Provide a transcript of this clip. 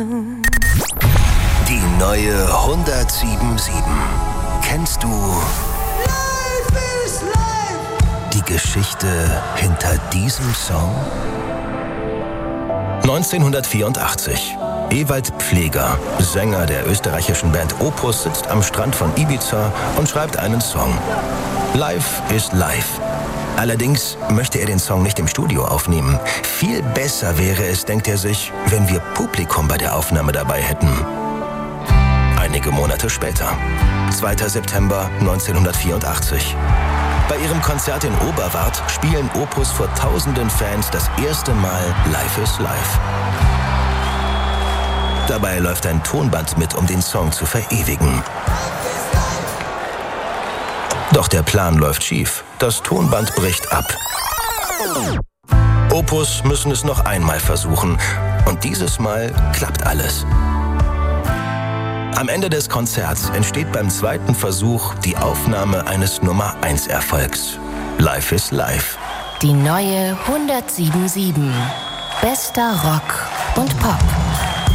Die neue 107.7. Kennst du Life is life. die Geschichte hinter diesem Song? 1984. Ewald Pfleger, Sänger der österreichischen Band Opus, sitzt am Strand von Ibiza und schreibt einen Song. Life is life. Allerdings möchte er den Song nicht im Studio aufnehmen. Viel besser wäre es, denkt er sich, wenn wir Publikum bei der Aufnahme dabei hätten. Einige Monate später, 2. September 1984. Bei ihrem Konzert in Oberwart spielen Opus vor tausenden Fans das erste Mal Life is Life. Dabei läuft ein Tonband mit, um den Song zu verewigen. Doch der Plan läuft schief. Das Tonband bricht ab. Opus müssen es noch einmal versuchen. Und dieses Mal klappt alles. Am Ende des Konzerts entsteht beim zweiten Versuch die Aufnahme eines Nummer-1-Erfolgs. Life is Life. Die neue 107.7. Bester Rock und Pop.